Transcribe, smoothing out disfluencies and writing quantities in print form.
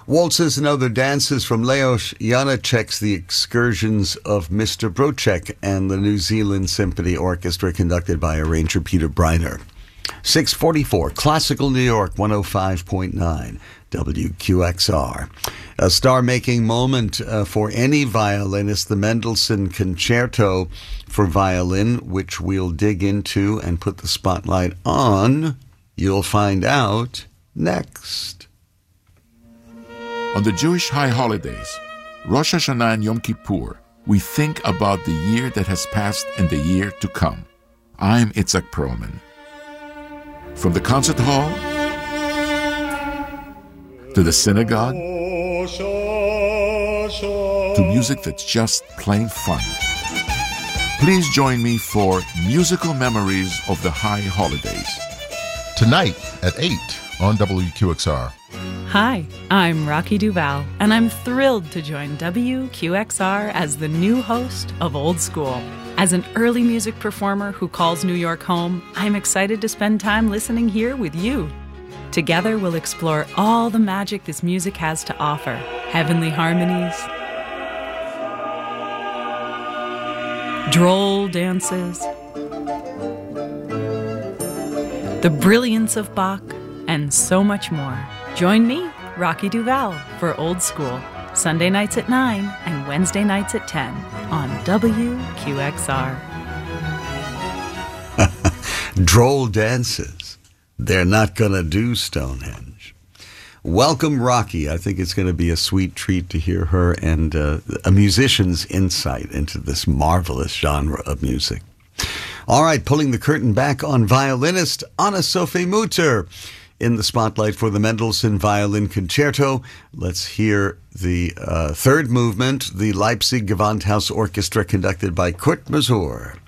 Waltzes and Other Dances from Leos Janáček's The Excursions of Mr. Broček and the New Zealand Symphony Orchestra, conducted by arranger Peter Breiner. 644, Classical New York 105.9 WQXR. A star-making moment for any violinist, the Mendelssohn Concerto for Violin, which we'll dig into and put the spotlight on. You'll find out next. On the Jewish high holidays, Rosh Hashanah and Yom Kippur, we think about the year that has passed and the year to come. I'm Itzhak Perlman. From the concert hall to the synagogue to music that's just plain fun. Please join me for Musical Memories of the High Holidays. Tonight at 8 on WQXR. Hi, I'm Rocky Duval, and I'm thrilled to join WQXR as the new host of Old School. As an early music performer who calls New York home, I'm excited to spend time listening here with you. Together, we'll explore all the magic this music has to offer. Heavenly harmonies, droll dances, the brilliance of Bach, and so much more. Join me, Rocky Duval, for Old School, Sunday nights at 9 and Wednesday nights at 10 on WQXR. Droll dances. They're not going to do Stonehenge. Welcome, Rocky. I think it's going to be a sweet treat to hear her and a musician's insight into this marvelous genre of music. All right, pulling the curtain back on violinist Anna-Sophie Mutter in the spotlight for the Mendelssohn Violin Concerto. Let's hear the third movement, the Leipzig Gewandhaus Orchestra, conducted by Kurt Masur.